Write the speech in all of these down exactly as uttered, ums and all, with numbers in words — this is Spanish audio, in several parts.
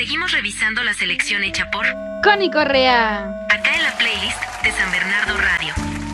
Seguimos revisando la selección hecha por Connie Correa. Acá en la playlist de San Bernardo Radio.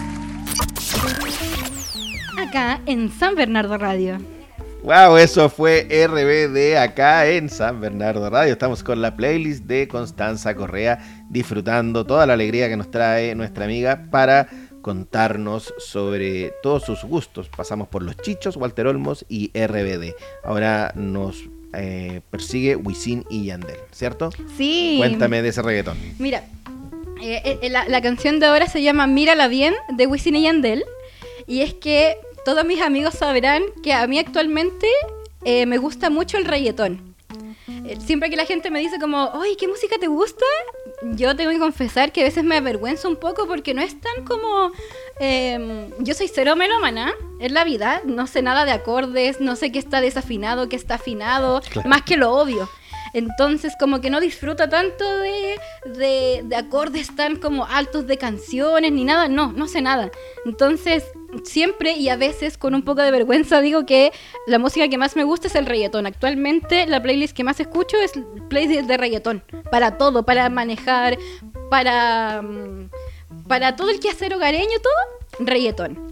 Acá en San Bernardo Radio. Wow, eso fue R B D acá en San Bernardo Radio. Estamos con la playlist de Constanza Correa, disfrutando toda la alegría que nos trae nuestra amiga para contarnos sobre todos sus gustos. Pasamos por Los Chichos, Walter Olmos y R B D. Ahora nos eh, persigue Wisin y Yandel, ¿cierto? Sí. Cuéntame de ese reggaetón. Mira, eh, eh, la, la canción de ahora se llama Mírala Bien, de Wisin y Yandel. Y es que todos mis amigos sabrán que a mí actualmente eh, me gusta mucho el reggaetón. Eh, siempre que la gente me dice como, oye, ¿qué música te gusta? Yo tengo que confesar que a veces me avergüenzo un poco porque no es tan como... Eh, yo soy cero melómana en la vida, no sé nada de acordes, no sé qué está desafinado, qué está afinado, claro. Más que lo obvio. Entonces como que no disfruto tanto de, de, de acordes tan como altos de canciones ni nada, no, no sé nada. Entonces siempre y a veces con un poco de vergüenza digo que la música que más me gusta es el reggaetón. Actualmente la playlist que más escucho es playlist de reggaetón, para todo, para manejar, para, para todo el quehacer hogareño, todo, reggaetón.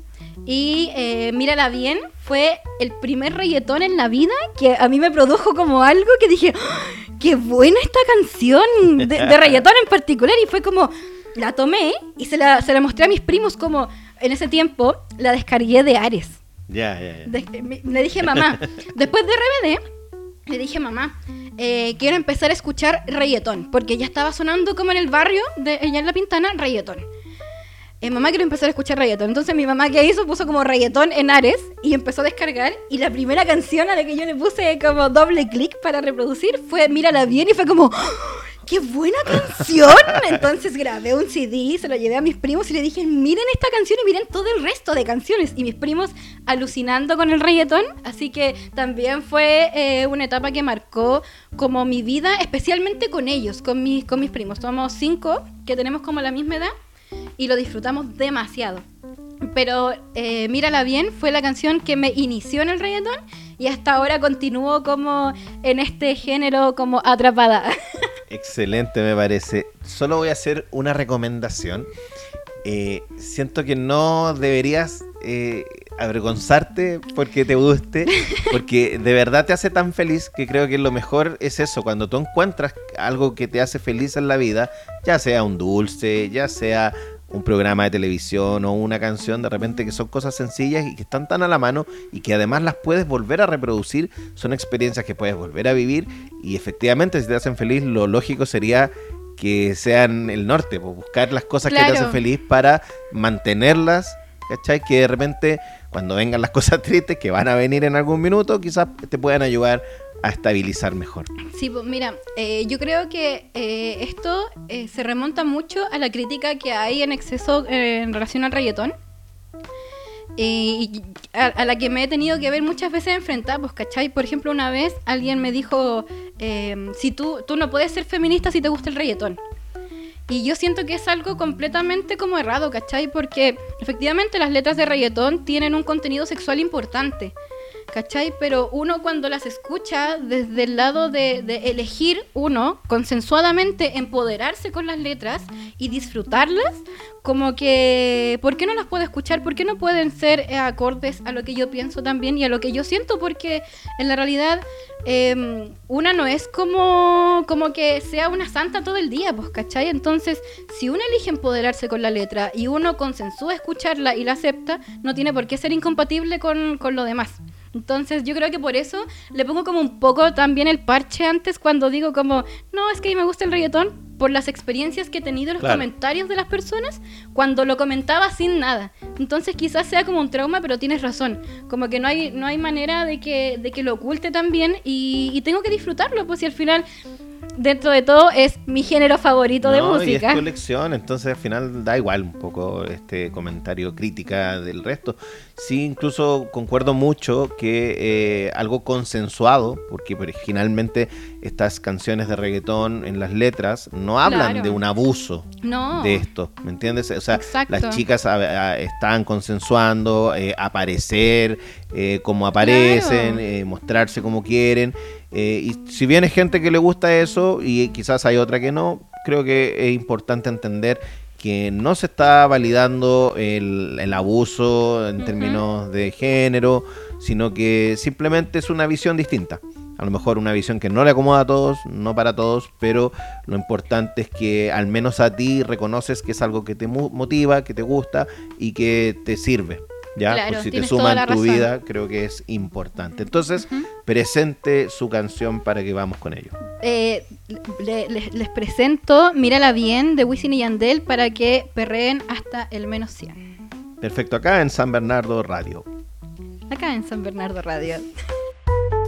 Y eh, Mírala Bien fue el primer reggaetón en la vida que a mí me produjo como algo que dije, ¡oh, qué buena esta canción! De, de reggaetón en particular. Y fue como, la tomé y se la, se la mostré a mis primos como, en ese tiempo, la descargué de Ares. Ya, ya, ya. De, me, le dije, mamá, después de R B D, le dije, mamá, eh, quiero empezar a escuchar reggaetón, porque ya estaba sonando como en el barrio, de, allá en La Pintana, reggaetón. Eh, mamá, quiero empezar a escuchar reggaetón. Entonces mi mamá, ¿qué hizo? Puso como reggaetón en Ares y empezó a descargar. Y la primera canción a la que yo le puse como doble clic para reproducir fue Mírala Bien. Y fue como, ¡oh, qué buena canción! Entonces grabé un C D, se lo llevé a mis primos y le dije, miren esta canción y miren todo el resto de canciones. Y mis primos alucinando con el reggaetón. Así que también fue eh, una etapa que marcó como mi vida, especialmente con ellos, con mis, con mis primos. Somos cinco que tenemos como la misma edad. Y lo disfrutamos demasiado. Pero eh, Mírala Bien fue la canción que me inició en el reggaetón y hasta ahora continúo como en este género como atrapada. Excelente, me parece. Solo voy a hacer una recomendación. Eh, siento que no deberías eh, avergonzarte porque te guste, porque de verdad te hace tan feliz que creo que lo mejor es eso, cuando tú encuentras algo que te hace feliz en la vida, ya sea un dulce, ya sea un programa de televisión o una canción, de repente que son cosas sencillas y que están tan a la mano y que además las puedes volver a reproducir, son experiencias que puedes volver a vivir y efectivamente si te hacen feliz lo lógico sería que sean el norte, pues buscar las cosas claro. que te hacen feliz para mantenerlas, ¿cachai? Que de repente cuando vengan las cosas tristes que van a venir en algún minuto quizás te puedan ayudar a estabilizar mejor. Sí, pues mira, eh, yo creo que eh, esto eh, se remonta mucho a la crítica que hay en exceso eh, en relación al reggaetón eh, y a, a la que me he tenido que ver muchas veces enfrentada, pues, ¿cachai? Por ejemplo, una vez alguien me dijo, eh, si tú, tú no puedes ser feminista si te gusta el reggaetón. Y yo siento que es algo completamente como errado, ¿cachai? Porque efectivamente las letras de reggaetón tienen un contenido sexual importante, ¿cachai? Pero uno cuando las escucha desde el lado de, de elegir uno, consensuadamente empoderarse con las letras y disfrutarlas, como que, ¿por qué no las puedo escuchar? ¿Por qué no pueden ser eh, acordes a lo que yo pienso también y a lo que yo siento? Porque en la realidad eh, una no es como, como que sea una santa todo el día, pues, ¿cachai? Entonces, si uno elige empoderarse con la letra y uno consensúa escucharla y la acepta, no tiene por qué ser incompatible con, con lo demás. Entonces yo creo que por eso le pongo como un poco también el parche antes cuando digo como, no, es que a mí me gusta el reggaetón, por las experiencias que he tenido en los claro. comentarios de las personas cuando lo comentaba sin nada. Entonces quizás sea como un trauma, pero tienes razón, como que no hay, no hay manera de que, de que lo oculte también y, y tengo que disfrutarlo, pues si al final dentro de todo es mi género favorito no, de música. Y es tu elección, entonces al final da igual un poco este comentario, crítica del resto. Sí, incluso concuerdo mucho que eh, algo consensuado, porque originalmente estas canciones de reggaetón en las letras no hablan claro. de un abuso no. de esto, ¿me entiendes? O sea, exacto. Las chicas a, a, están consensuando, eh, aparecer, eh, cómo aparecen, Claro. eh, mostrarse como quieren. Eh, y si bien hay gente que le gusta eso y quizás hay otra que no, creo que es importante entender que no se está validando el, el abuso en Ujú. términos de género, sino que simplemente es una visión distinta. A lo mejor una visión que no le acomoda a todos, no para todos, pero lo importante es que al menos a ti reconoces que es algo que te mu- motiva, que te gusta y que te sirve. ¿Ya? Claro, Por si te tienes suma toda en la tu razón. vida, creo que es importante. Entonces, Ujú. presente su canción para que vamos con ello. Eh, le- le- les presento Mírala Bien de Wisin y Yandel para que perreen hasta el menos cien. Perfecto, acá en San Bernardo Radio. Acá en San Bernardo Radio.